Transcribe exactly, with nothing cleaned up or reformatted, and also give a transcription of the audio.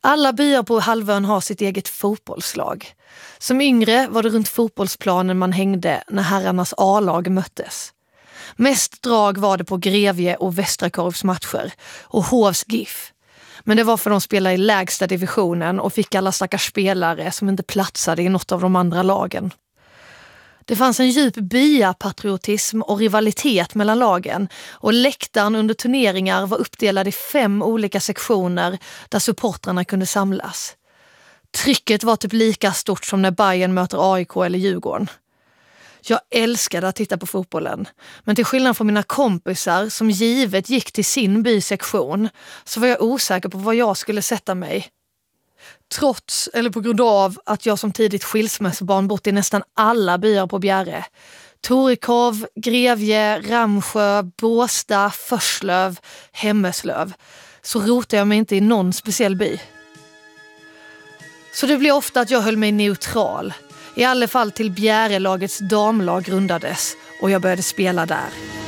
Alla byar på halvön har sitt eget fotbollslag. Som yngre var det runt fotbollsplanen man hängde när herrarnas A-lag möttes. Mest drag var det på Grevie och Västrakorvs matcher och Hovs GIF. Men det var för de spelade i lägsta divisionen och fick alla stackars spelare som inte platsade i något av de andra lagen. Det fanns en djup byapatriotism och rivalitet mellan lagen och läktaren under turneringar var uppdelad i fem olika sektioner där supportrarna kunde samlas. Trycket var typ lika stort som när Bayern möter A I K eller Djurgården. Jag älskade att titta på fotbollen, men till skillnad från mina kompisar som givet gick till sin bysektion så var jag osäker på vad jag skulle sätta mig. Trots eller på grund av att jag som tidigt skilsmässobarn bott i nästan alla byar på Bjärre. Torekov, Grevie, Ramsjö, Båstad, Förslöv, Hemmeslöv. Så rotade jag mig inte i någon speciell by. Så det blev ofta att jag höll mig neutral. I alla fall till Bjärelagets damlag grundades och jag började spela där.